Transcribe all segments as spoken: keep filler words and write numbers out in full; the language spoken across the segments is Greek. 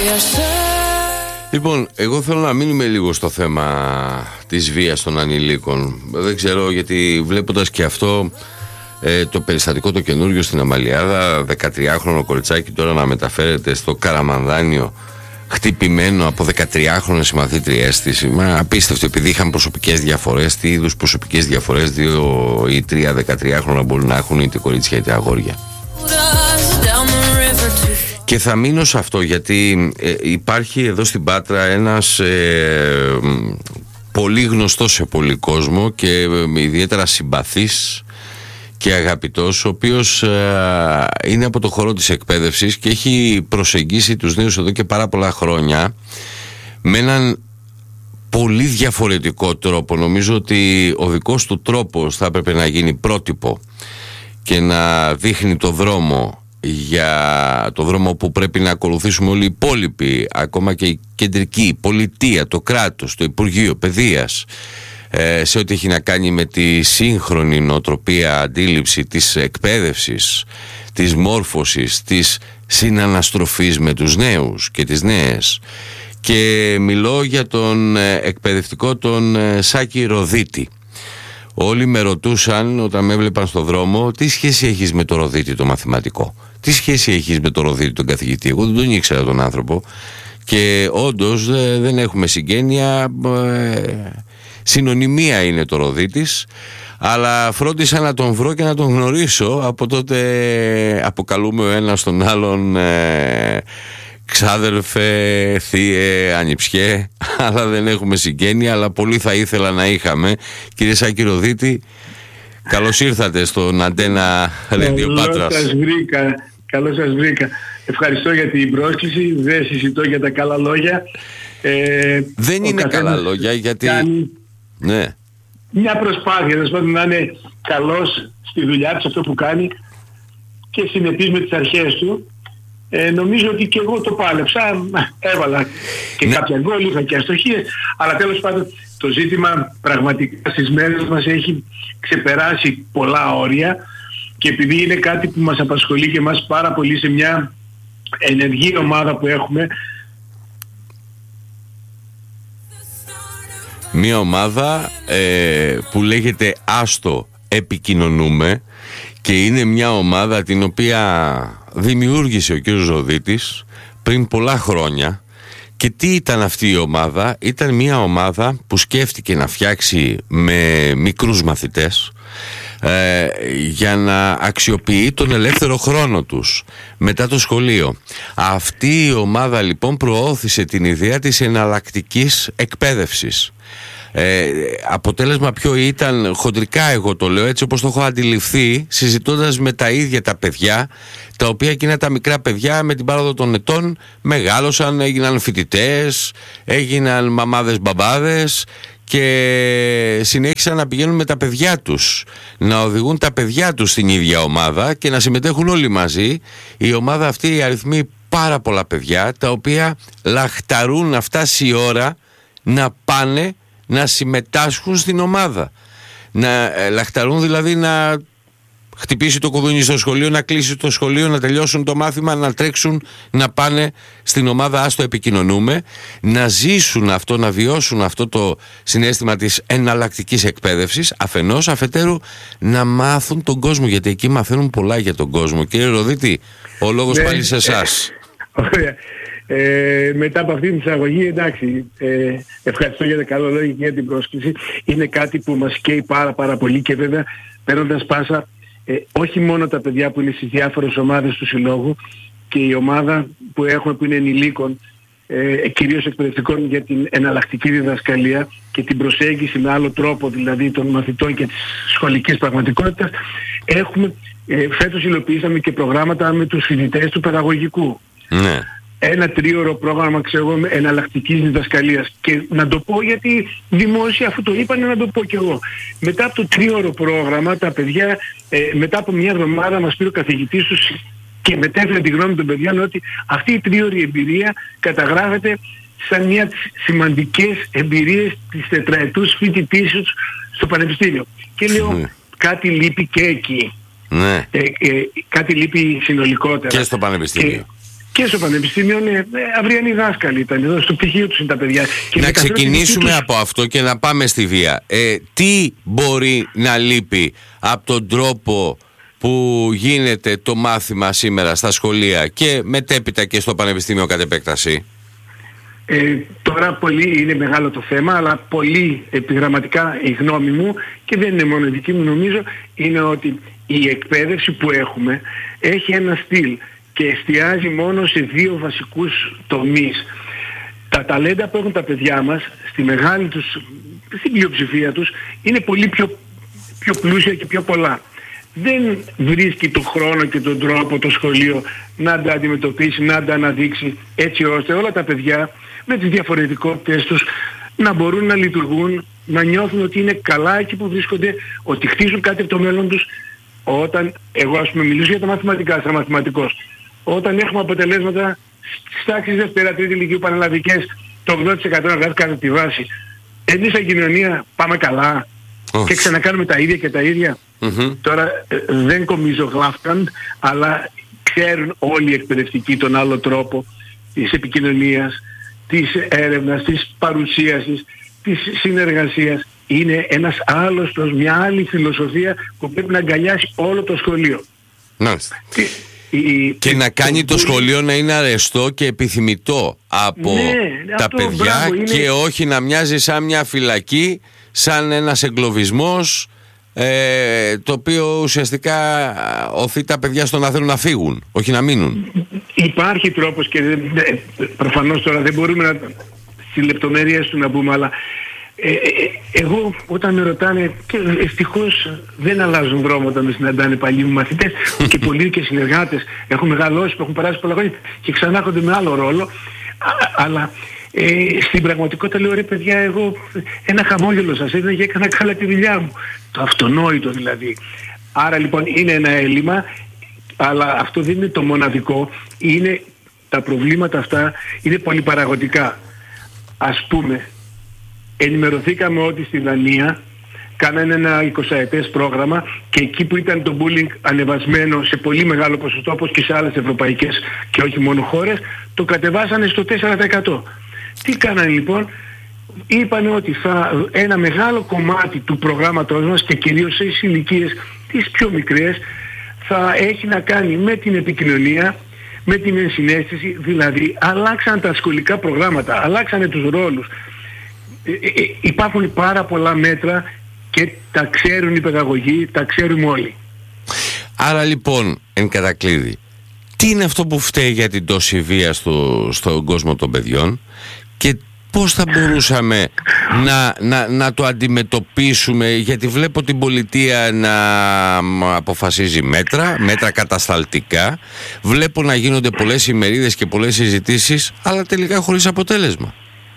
Λοιπόν, εγώ θέλω να μείνουμε λίγο στο θέμα της βίας των ανηλίκων. Δεν ξέρω, γιατί βλέποντας και αυτό ε, το περιστατικό το καινούριο στην Αμαλιάδα, δεκατριάχρονο κοριτσάκι τώρα να μεταφέρεται στο Καραμανδάνιο χτυπημένο από δεκατριάχρονες συμμαθήτριές της. Μα απίστευτο, επειδή είχαν προσωπικές διαφορές. Τι είδους προσωπικές διαφορές δύο ή τρία δεκατριάχρονα μπορούν να έχουν, είτε κορίτσια είτε αγόρια. Και θα μείνω σε αυτό, γιατί ε, υπάρχει εδώ στην Πάτρα ένας ε, πολύ γνωστός σε πολύ κόσμο και ε, ιδιαίτερα συμπαθής και αγαπητός, ο οποίος ε, είναι από το χώρο της εκπαίδευσης και έχει προσεγγίσει τους νέους εδώ και πάρα πολλά χρόνια με έναν πολύ διαφορετικό τρόπο. Νομίζω ότι ο δικός του τρόπος θα έπρεπε να γίνει πρότυπο και να δείχνει το δρόμο, για το δρόμο που πρέπει να ακολουθήσουμε όλοι οι υπόλοιποι, ακόμα και η κεντρική, η πολιτεία, το κράτος, το Υπουργείο Παιδείας, ε, σε ό,τι έχει να κάνει με τη σύγχρονη νοοτροπία, αντίληψη της εκπαίδευσης, της μόρφωσης, της συναναστροφής με τους νέους και τις νέες. Και μιλώ για τον ε, εκπαιδευτικό τον ε, Σάκη Ροδίτη. Όλοι με ρωτούσαν όταν με έβλεπαν στο δρόμο, τι σχέση έχεις με το Ροδίτη το μαθηματικό, τι σχέση έχεις με το Ροδίτη τον καθηγητή. Εγώ δεν τον ήξερα τον άνθρωπο και όντως ε, δεν έχουμε συγγένεια, ε, συνωνυμία είναι το Ροδίτης, αλλά φρόντισα να τον βρω και να τον γνωρίσω. Από τότε αποκαλούμε ο ένας τον άλλον ε, ξάδερφε, θύε, ανιψιέ, αλλά δεν έχουμε συγγένεια, αλλά πολύ θα ήθελα να είχαμε. Κύριε Σάκη Ροδίτη, καλώς ήρθατε στον Αντένα Radio Πάτρας. Καλώς σας βρήκα, καλώς σας βρήκα. Ευχαριστώ για την πρόσκληση, δεν συζητώ για τα καλά λόγια. Ε, δεν είναι καλά λόγια, γιατί... Ναι. Μια προσπάθεια, δηλαδή να είναι καλός στη δουλειά του, αυτό που κάνει και συνεπής με τις αρχές του. Ε, νομίζω ότι και εγώ το πάλεψα, έβαλα και ναι. κάποια γκολ, είχα και αστοχίες, αλλά τέλος πάντων το ζήτημα πραγματικά στις μέρες μας έχει ξεπεράσει πολλά όρια και επειδή είναι κάτι που μας απασχολεί και μας πάρα πολύ σε μια ενεργή ομάδα που έχουμε. Μια ομάδα ε, που λέγεται Άστο Επικοινωνούμε και είναι μια ομάδα την οποία δημιούργησε ο κύριος Ροδίτης πριν πολλά χρόνια. Και τι ήταν αυτή η ομάδα? Ήταν μια ομάδα που σκέφτηκε να φτιάξει με μικρούς μαθητές ε, για να αξιοποιεί τον ελεύθερο χρόνο τους μετά το σχολείο. Αυτή η ομάδα λοιπόν προώθησε την ιδέα της εναλλακτικής εκπαίδευσης. Ε, αποτέλεσμα ποιο ήταν? Χοντρικά εγώ το λέω έτσι όπως το έχω αντιληφθεί, συζητώντας με τα ίδια τα παιδιά, τα οποία εκείνα τα μικρά παιδιά με την πάροδο των ετών μεγάλωσαν, έγιναν φοιτητές, έγιναν μαμάδες μπαμπάδες και συνέχισαν να πηγαίνουν με τα παιδιά τους, να οδηγούν τα παιδιά τους στην ίδια ομάδα και να συμμετέχουν όλοι μαζί. Η ομάδα αυτή αριθμεί πάρα πολλά παιδιά, τα οποία λαχταρούν να φτάσει η ώρα να πάνε να συμμετάσχουν στην ομάδα. Να ε, λαχταρούν δηλαδή να χτυπήσει το κουδούνι στο σχολείο, να κλείσει το σχολείο, να τελειώσουν το μάθημα, να τρέξουν, να πάνε στην ομάδα Άστο Επικοινωνούμε, να ζήσουν αυτό, να βιώσουν αυτό το συναίσθημα της εναλλακτικής εκπαίδευσης, αφενός, αφετέρου να μάθουν τον κόσμο, γιατί εκεί μαθαίνουν πολλά για τον κόσμο. Κύριε Ροδίτη, ο λόγος ναι, πάλι σε εσάς. Ωραία. Ε, μετά από αυτή την εισαγωγή, εντάξει, ε, ευχαριστώ για τα καλά λόγια και για την πρόσκληση. Είναι κάτι που μας καίει πάρα πάρα πολύ και βέβαια παίρνοντας πάσα ε, όχι μόνο τα παιδιά που είναι στις διάφορες ομάδες του συλλόγου και η ομάδα που έχουμε που είναι ενηλίκων, ε, κυρίως εκπαιδευτικών, για την εναλλακτική διδασκαλία και την προσέγγιση με άλλο τρόπο δηλαδή των μαθητών και της σχολικής πραγματικότητας. Έχουμε, ε, φέτος υλοποιήσαμε και προγράμματα με τους φοιτητές του παιδαγωγικού. Ναι. Ένα τρίωρο πρόγραμμα, ξέρω εγώ, εναλλακτικής διδασκαλίας. Και να το πω γιατί δημόσια αφού το είπανε να το πω κι εγώ. Μετά από το τρίωρο πρόγραμμα τα παιδιά, ε, μετά από μια εβδομάδα μας πήρε ο καθηγητής τους και μετέφερε τη γνώμη των παιδιών ότι αυτή η τρίωρη εμπειρία καταγράφεται σαν μια από τις σημαντικές εμπειρίες της τετραετούς φοιτητής τους στο πανεπιστήμιο. Και λέω mm. κάτι λείπει και εκεί. Ναι. Ε, ε, κάτι λείπει συνολικότερα. Και στο πανεπιστήμιο. Και στο πανεπιστήμιο είναι αυριανοί δάσκαλοι, ήταν εδώ στο πτυχίο τους είναι τα παιδιά. Και να ξεκινήσουμε τους... από αυτό και να πάμε στη βία. Ε, τι μπορεί να λείπει από τον τρόπο που γίνεται το μάθημα σήμερα στα σχολεία και μετέπειτα και στο πανεπιστήμιο κατ' επέκταση? Ε, τώρα πολύ είναι μεγάλο το θέμα, αλλά πολύ επιγραμματικά η γνώμη μου, και δεν είναι μόνο η δική μου, νομίζω, είναι ότι η εκπαίδευση που έχουμε έχει ένα στυλ και εστιάζει μόνο σε δύο βασικούς τομείς. Τα ταλέντα που έχουν τα παιδιά μας, στη μεγάλη τους, στην πλειοψηφία τους, είναι πολύ πιο, πιο πλούσια και πιο πολλά. Δεν βρίσκει τον χρόνο και τον τρόπο το σχολείο να τα αντιμετωπίσει, να τα αναδείξει, έτσι ώστε όλα τα παιδιά με τις διαφορετικότητες τους να μπορούν να λειτουργούν, να νιώθουν ότι είναι καλά εκεί που βρίσκονται, ότι χτίζουν κάτι από το μέλλον τους. Όταν, εγώ ας πούμε μιλήσω για τα μαθηματικά, σαν μαθηματικός, όταν έχουμε αποτελέσματα στις τάξεις Δευτέρα, Τρίτη Λυκείου πανελλαδικές, το ογδόντα τοις εκατό να βγάζει κατά τη βάση, εμείς σαν κοινωνία πάμε καλά oh. και ξανακάνουμε τα ίδια και τα ίδια. Mm-hmm. Τώρα ε, δεν κομίζω γλάφκαντ, αλλά ξέρουν όλοι οι εκπαιδευτικοί τον άλλο τρόπο της επικοινωνίας, της έρευνας, της παρουσίασης, της συνεργασίας. Είναι ένας άλλος, μια άλλη φιλοσοφία που πρέπει να αγκαλιάσει όλο το σχολείο. Μάλιστα. Και, η, και η, να κάνει το, το σχολείο να είναι αρεστό και επιθυμητό από ναι, τα αυτό, παιδιά μπράβο, είναι... και όχι να μοιάζει σαν μια φυλακή, σαν ένας εγκλωβισμός, ε, το οποίο ουσιαστικά οθεί τα παιδιά στο να θέλουν να φύγουν, όχι να μείνουν. Υπάρχει τρόπος και δεν, προφανώς τώρα δεν μπορούμε να στις λεπτομέρειες του να πούμε, αλλά ε, ε, εγώ όταν με ρωτάνε, και ευτυχώς δεν αλλάζουν δρόμο όταν με συναντάνε παλιοί μου μαθητές και πολλοί και συνεργάτες έχουν μεγαλώσει, που έχουν περάσει πολλά χρόνια και ξανά έρχονται με άλλο ρόλο, α, αλλά ε, στην πραγματικότητα λέω, ρε παιδιά, εγώ ένα χαμόγελο σας έδινα και έκανα καλά τη δουλειά μου. Το αυτονόητο δηλαδή. Άρα λοιπόν είναι ένα έλλειμμα, αλλά αυτό δεν είναι το μοναδικό. Είναι, τα προβλήματα αυτά είναι πολυπαραγωγικά. Ας πούμε, ενημερωθήκαμε ότι στη Δανία κάνανε ένα εικοσαετές πρόγραμμα και εκεί που ήταν το bullying ανεβασμένο σε πολύ μεγάλο ποσοστό, όπως και σε άλλες ευρωπαϊκές και όχι μόνο χώρες, το κατεβάσανε στο τέσσερα τοις εκατό. Τι κάνανε λοιπόν? Είπανε ότι θα, ένα μεγάλο κομμάτι του προγράμματος μας και κυρίως σε ηλικίες τις πιο μικρές θα έχει να κάνει με την επικοινωνία, με την ενσυναίσθηση, δηλαδή αλλάξαν τα σχολικά προγράμματα, αλλάξανε τους ρόλους. Ε, ε, υπάρχουν πάρα πολλά μέτρα και τα ξέρουν οι παιδαγωγοί, τα ξέρουμε όλοι. Άρα λοιπόν, εν κατακλείδη, τι είναι αυτό που φταίει για την τόση βία στο, στον κόσμο των παιδιών και πώς θα μπορούσαμε να, να, να το αντιμετωπίσουμε? Γιατί βλέπω την πολιτεία να αποφασίζει μέτρα, μέτρα κατασταλτικά. Βλέπω να γίνονται πολλές ημερίδες και πολλές συζητήσεις, αλλά τελικά χωρίς αποτέλεσμα.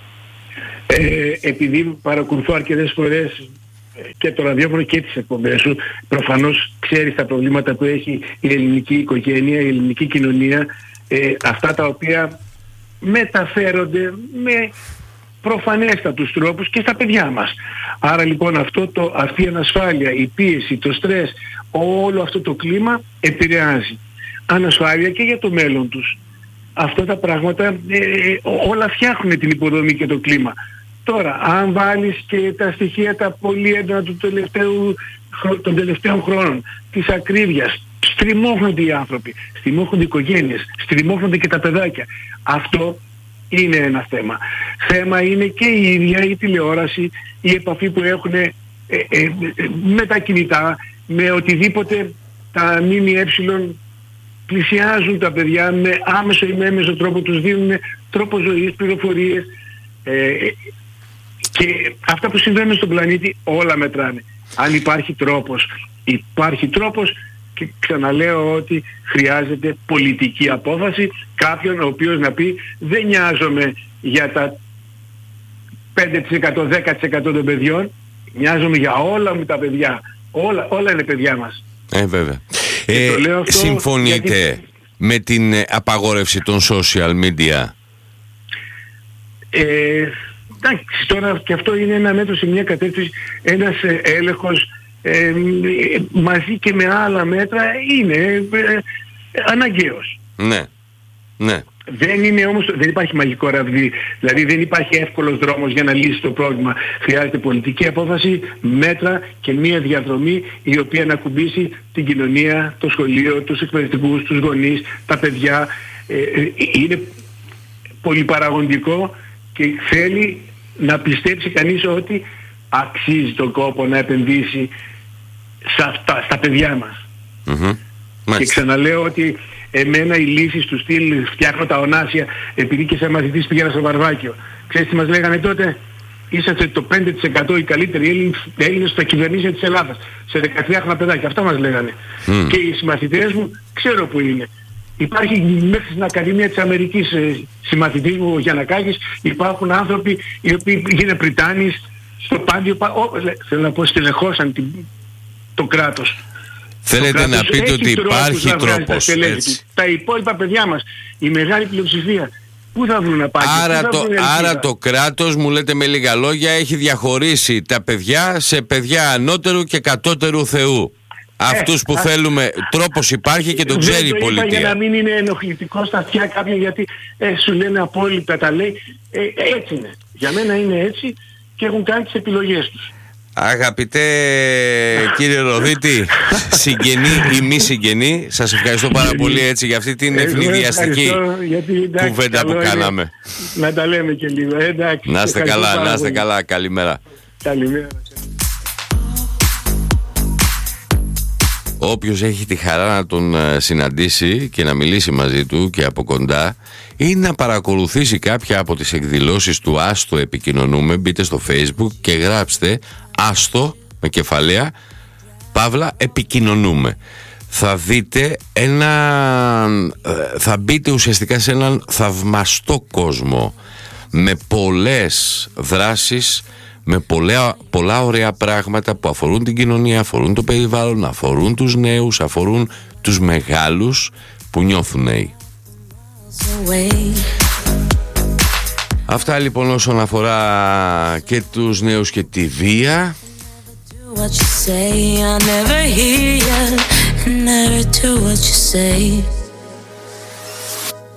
Ε, επειδή παρακολουθώ αρκετές φορές και το ραδιόφωνο και τις εκπομπές σου, προφανώς ξέρεις τα προβλήματα που έχει η ελληνική οικογένεια, η ελληνική κοινωνία, ε, αυτά τα οποία μεταφέρονται με προφανέστατους τρόπους και στα παιδιά μας. Άρα λοιπόν αυτό το, αυτή η ανασφάλεια, η πίεση, το στρες, όλο αυτό το κλίμα επηρεάζει. Ανασφάλεια και για το μέλλον τους. Αυτά τα πράγματα ε, όλα φτιάχνουν την υποδομή και το κλίμα. Τώρα, αν βάλεις και τα στοιχεία τα πολύ έντονα του τελευταίου, των τελευταίων χρόνων, της ακρίβειας, στριμώχνονται οι άνθρωποι, στριμώχνονται οι οικογένειες, στριμώχνονται και τα παιδάκια. Αυτό είναι ένα θέμα. Θέμα είναι και η ίδια η τηλεόραση, η επαφή που έχουν ε, ε, με τα κινητά, με οτιδήποτε τα ΜΜΕ πλησιάζουν τα παιδιά με άμεσο ή με έμεσο τρόπο, τους δίνουν τρόπο ζωής, πληροφορίες, ε, και αυτά που συμβαίνουν στον πλανήτη όλα μετράνε. Αν υπάρχει τρόπος, υπάρχει τρόπος, και ξαναλέω ότι χρειάζεται πολιτική απόφαση, κάποιον ο οποίος να πει δεν νοιάζομαι για τα πέντε τοις εκατό, δέκα τοις εκατό των παιδιών, νοιάζομαι για όλα μου τα παιδιά. Όλα, όλα είναι παιδιά μας. Ε, βέβαια. Ε, συμφωνείτε γιατί... με την απαγόρευση των social media? Ε, εντάξει, τώρα και αυτό είναι ένα μέτρο σε μια κατεύθυνση, ένας έλεγχος ε, μαζί και με άλλα μέτρα είναι ε, ε, αναγκαίος. Ναι, ναι. Δεν είναι όμως, δεν υπάρχει μαγικό ραβδί, δηλαδή δεν υπάρχει εύκολος δρόμος για να λύσει το πρόβλημα. Χρειάζεται πολιτική απόφαση, μέτρα και μια διαδρομή η οποία να κουμπίσει την κοινωνία, το σχολείο, τους εκπαιδευτικούς, τους γονείς, τα παιδιά. Ε, ε, είναι πολυπαραγοντικό και θέλει να πιστέψει κανείς ότι αξίζει τον κόπο να επενδύσει σε αυτά, στα παιδιά μας. Mm-hmm. Και ξαναλέω ότι εμένα οι λύσεις του στυλ φτιάχνω τα ονάσια επειδή και σαν μαθητής πήγαινα στο Βαρβάκιο. Ξέρεις τι μας λέγανε τότε? Είσαστε το πέντε τοις εκατό οι καλύτεροι Έλληνες, Έλληνες στα κυβερνήσια της Ελλάδας. Σε δεκατριάχρονα παιδάκια. Αυτά μας λέγανε. Mm. Και οι συμμαθητές μου ξέρω που είναι. Υπάρχει μέχρι στην Ακαδημία της Αμερικής ε, συμμαθητής μου ο Γιαννακάκης, υπάρχουν άνθρωποι οι οποίοι γίνανε πριτάνης στο Πάντιο. Ό, θέλω να πω στελεχώσαν την, το κράτος. Θέλετε να πείτε ότι υπάρχει τρόπος, τα, τα υπόλοιπα παιδιά μας, η μεγάλη πλειοψηφία, πού θα βρουν να πάνε? Άρα, το, άρα το κράτος, μου λέτε με λίγα λόγια, έχει διαχωρίσει τα παιδιά σε παιδιά ανώτερου και κατώτερου Θεού. Ε, Αυτούς που α... θέλουμε, τρόπος υπάρχει και το ξέρει η πολιτεία. Για να μην είναι ενοχλητικό στα αυτιά κάποιον, γιατί ε, σου λένε απόλυτα τα λέει, ε, έτσι είναι. Για μένα είναι έτσι και έχουν κάνει τις επιλογές τους. Αγαπητέ κύριε Ροδίτη, συγγενή ή μη συγγενή, σας ευχαριστώ πάρα πολύ έτσι για αυτή την ευνηδιαστική κουβέντα που κάναμε. Να τα λέμε και λίγο. Εντάξει, να είστε καλά, να είστε καλά. Καλημέρα. Καλημέρα. Όποιος έχει τη χαρά να τον συναντήσει και να μιλήσει μαζί του και από κοντά ή να παρακολουθήσει κάποια από τις εκδηλώσεις του Άστο Επικοινωνούμε, μπείτε στο Facebook και γράψτε Άστο με κεφαλαία Παύλα Επικοινωνούμε. Θα δείτε ένα, θα μπείτε ουσιαστικά σε έναν θαυμαστό κόσμο με πολλές δράσεις, με πολλά, πολλά ωραία πράγματα που αφορούν την κοινωνία, αφορούν το περιβάλλον, αφορούν τους νέους, αφορούν τους μεγάλους που νιώθουν νέοι. Αυτά λοιπόν όσον αφορά και τους νέους και τη βία. What you say, I never hear you, never do what you say.